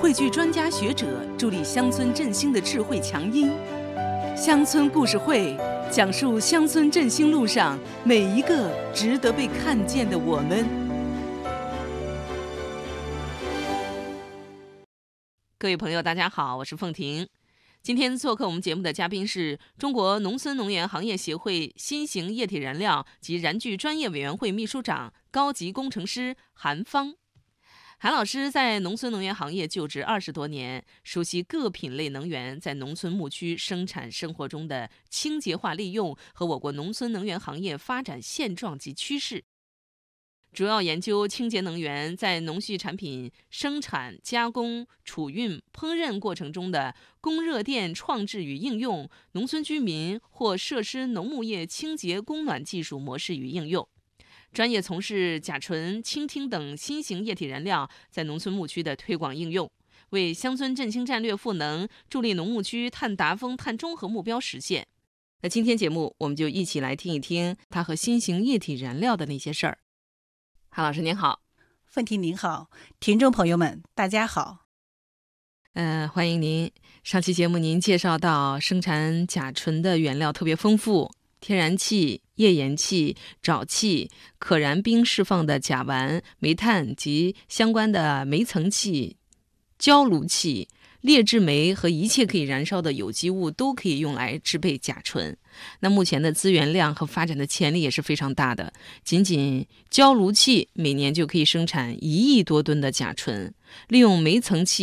汇聚专家学者助力乡村振兴的智慧强音。乡村故事会讲述乡村振兴路上每一个值得被看见的我们。各位朋友，大家好，我是凤婷。今天做客我们节目的嘉宾是中国农村农园行业协会新型液体燃料及燃具专业委员会秘书长、高级工程师韩芳。韩老师在农村能源行业就职20多年，熟悉各品类能源在农村牧区生产生活中的清洁化利用和我国农村能源行业发展现状及趋势。主要研究清洁能源在农畜产品生产、加工、储运、烹饪过程中的供热电创制与应用，农村居民或设施农牧业清洁供暖技术模式与应用。专业从事甲醇、氢烃等新型液体燃料在农村牧区的推广应用，为乡村振兴战略赋能，助力农牧区碳达峰、碳中和目标实现。那今天节目我们就一起来听一听它和新型液体燃料的那些事儿。韩老师您好。 凤婷您好，听众朋友们大家好。 欢迎您。上期节目您介绍到生产甲醇的原料特别丰富，天然气、页岩气、沼气、可燃冰释放的甲烷、煤炭及相关的煤层气、焦炉气、劣质煤和一切可以燃烧的有机物都可以用来制备甲醇。那目前的资源量和发展的潜力也是非常大的，仅仅焦炉气每年就可以生产1亿多吨的甲醇，利用煤层气